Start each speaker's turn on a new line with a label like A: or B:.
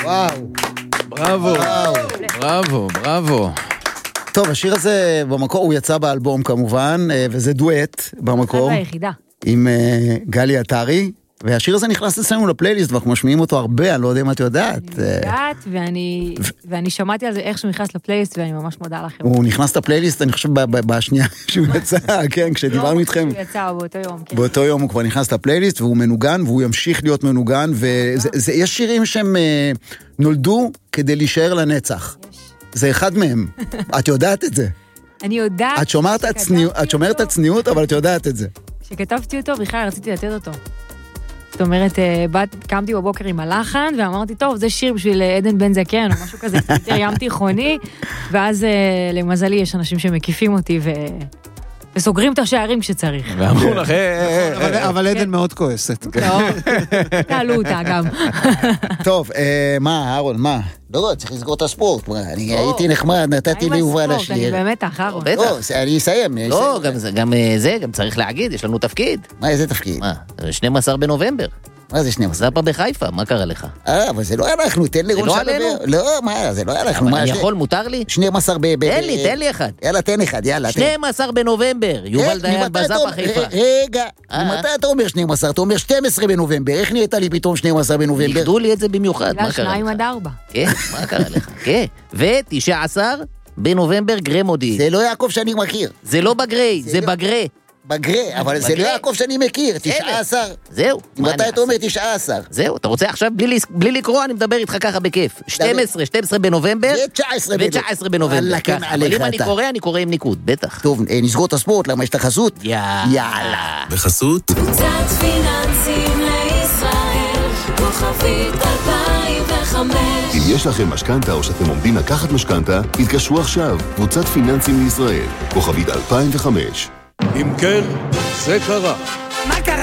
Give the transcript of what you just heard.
A: וואו. בראבו.
B: טוב, השיר הזה במקור, הוא יצא באלבום כמובן, וזה דואט במקור.
C: היחידה.
B: עם גלי עטרי, והשיר הזה נכנס אצלנו לפלייליסט, ואנחנו משמיעים אותו הרבה, אני לא יודע אם את יודעת.
C: אני יודעת, ואני שמעתי על זה איך שהוא נכנס לפלייליסט, ואני ממש מודה לכם.
B: הוא נכנס לפלייליסט, אני חושב, בשנייה שהוא יצא, כן, כשדיברנו איתכם.
C: הוא יצא באותו יום, כן.
B: באותו יום הוא כבר נכנס לפלייליסט, והוא מנוגן, והוא ימשיך להיות מנוגן, ויש שירים שהם נולדו כדי להישאר לנצח. זה אחד מהם. את יודעת את זה.
C: אני יודעת.
B: את שומרת הצניעות, אבל את יודעת את זה.
C: כשכתבתי אותו, בכלל רציתי לתת אותו. זאת אומרת, קמתי בבוקר עם הלחן, ואמרתי, טוב, זה שיר בשביל עדן בן זקן, או משהו כזה, יותר ים תיכוני, ואז למזלי יש אנשים שמקיפים אותי, וסוגרים את השערים כשצריך.
A: ואמרו לך,
D: אבל עדן מאוד כועסת.
C: לא, תעלו אותה גם.
B: טוב, מה, אהרון, מה? לא, צריך לסגור את הספורט. אני הייתי נחמד, נתתי ליובל השיר.
C: אני באמת אחרון.
B: לא, אני אסיים.
E: לא, גם צריך להגיד, יש לנו תפקיד.
B: מה, איזה תפקיד?
E: 12 בנובמבר.
B: מה זה 12?
E: זה פה בחיפה, מה קרה לך?
B: אבל זה לא אנחנו, תן לי
E: לא עלינו?
B: לא, מה, זה לא אנחנו.
E: אני יכול, מותר לי?
B: 12
E: תן לי אחד.
B: יאללה, תן אחד, יאללה.
E: 12 בנובמבר, יובל דיין בזאפה חיפה.
B: רגע, מתי אתה אומר 12? אתה אומר 12 בנובמבר, איך נהיית לי פתאום 12 בנובמבר?
E: יחדו לי את זה במיוחד, מה קרה לך?
C: 2 עד 4.
E: כן, מה קרה לך? כן, ו-19 בנובמבר גרי מודיעין.
B: זה לא יעקב שאני מכיר.
E: זה לא בגרי, זה בגרי.
B: בגרי, אבל זה לא יעקב שאני מכיר, 19.
E: זהו.
B: מתי אתה אומר 19?
E: זהו, אתה רוצה עכשיו, בלי לקרוא, אני מדבר איתך ככה בכיף. 12 בנובמבר, ו-19 בנובמבר. אבל אם אני קורא עם ניקוד, בטח.
B: טוב, נסגור את הספורט, למה יש את החסות?
E: יאללה.
F: בחסות?
G: קבוצת פיננסים לישראל, כוכבית 2005.
F: אם יש לכם משכנתה או שאתם עומדים לקחת משכנתה, התקשרו עכשיו, קבוצת פיננסים לישראל, כוכבית 2005.
H: אם כן, זה קרה.
I: מה קרה?